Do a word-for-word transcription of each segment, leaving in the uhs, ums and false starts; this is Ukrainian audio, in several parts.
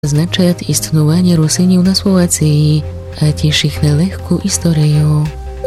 значать існування русинів на Словації, а тіж їх нелегку історію.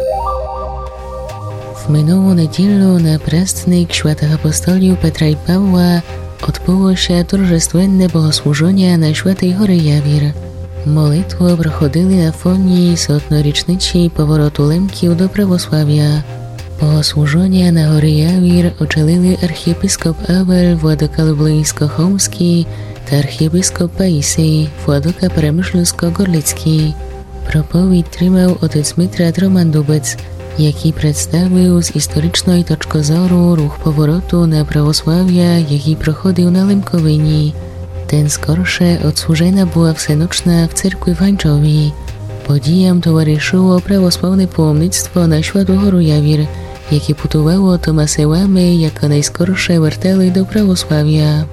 В минулу неділю на престник святих апостолів Петра і Павла відбулося торжественне богослуження на Святій горі Явір. Молитву проходили на фоні сотнорічниці повороту лемків до православ'я. Богослуження на горі Явір очолили архієпископ Авел Владика Люблинсько-Холмський та архієпископ Паїсій Владика Перемишльсько-Горлицький. Проповідь тримав отець Митрат Роман Дубець, який представив з історичної точки зору рух повороту на православ'я, який проходив на Лемковині. Ten скорше odслужена була всеночна в церкві в Ганчові. Подіям товаришило православне паломництво на Святу гору Явір, яке путувало тома селами, яка найскорше вертали до православ'я.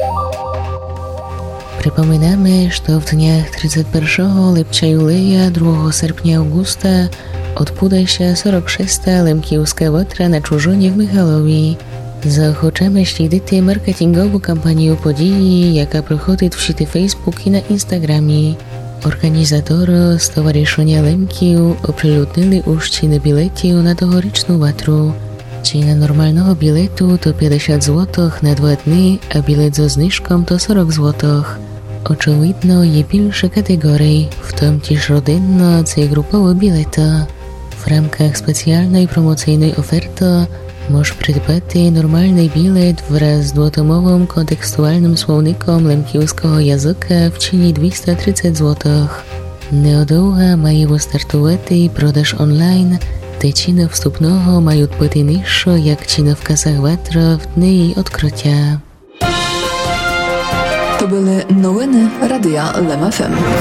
Przypominamy, że w dniach trzydziestego pierwszego lipca Juleja, drugiego sierpnia Augusta odbędzie się czterdzieści szósta Lemkiewska Wotra na Czurzonie w Michalowie. Zachoczemy śledzić marketingową kampanię podії, jaka prochodzi w sieci Facebook i na Instagramie. Organizatorzy Stowarzyszenia Lemkiów oprzyludnili już ceny biletów na tegoroczną Watru. Cena normalnego biletu to pięćdziesiąt złotych na dwa dni, a bilet ze zniżką to czterdzieści złotych. Очевидно, є більше категорій, в тому ті ж родинно чи групові білети. В рамках спеціальної промоційної оферти можеш придбати нормальний білет вraz з двотомовим контекстуальним словником лемківського язика в ціні двісті тридцять злотих. Неодовго має вистартувати продаж онлайн, де ціна вступного мають бути нижче, як ціна в касах Ватра в дні її відкриття. To były новини Радія Лем еф ем.